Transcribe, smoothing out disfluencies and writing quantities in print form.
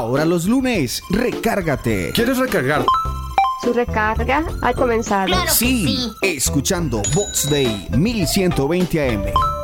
Ahora los lunes, recárgate. ¿Quieres recargar? Su recarga ha comenzado. ¡Claro que sí! Escuchando Box Day 1120 AM.